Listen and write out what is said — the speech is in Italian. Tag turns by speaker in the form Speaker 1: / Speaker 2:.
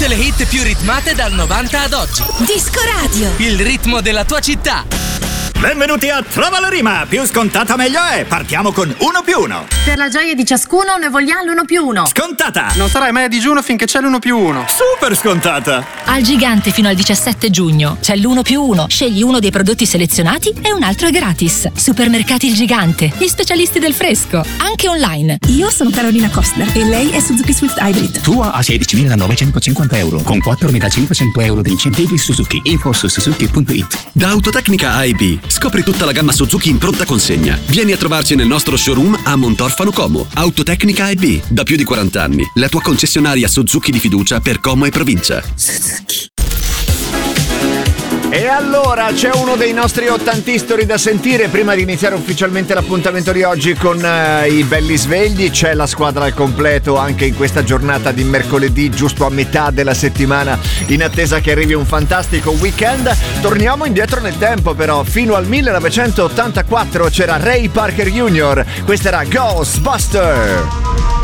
Speaker 1: Tutte le hit più ritmate dal 90 ad oggi.
Speaker 2: Disco Radio.
Speaker 1: Il ritmo della tua città.
Speaker 3: Benvenuti a Trova la rima, più scontata meglio è. Partiamo con 1+1.
Speaker 4: Per la gioia di ciascuno ne vogliamo l'1+1.
Speaker 3: Scontata.
Speaker 5: Non sarai mai a digiuno finché c'è l'1+1.
Speaker 3: Super scontata.
Speaker 2: Al Gigante fino al 17 giugno c'è l'1+1. Scegli uno dei prodotti selezionati e un altro è gratis. Supermercati Il Gigante, gli specialisti del fresco, anche online.
Speaker 6: Io sono Carolina Kostner e lei è Suzuki Swift Hybrid.
Speaker 7: Tua a 16.950 euro con 4.500 euro di incentivi Suzuki. Info su suzuki.it.
Speaker 8: Da Autotecnica AEB scopri tutta la gamma Suzuki in pronta consegna. Vieni a trovarci nel nostro showroom a Montorfano Como. Autotecnica AEB, da più di 40 anni, la tua concessionaria Suzuki di fiducia per Como e provincia.
Speaker 6: Suzuki.
Speaker 9: E allora c'è uno dei nostri ottantistori da sentire prima di iniziare ufficialmente l'appuntamento di oggi con i belli svegli. C'è la squadra al completo anche in questa giornata di mercoledì, giusto a metà della settimana, in attesa che arrivi un fantastico weekend. Torniamo indietro nel tempo però, fino al 1984 c'era Ray Parker Jr., questa era Ghostbuster.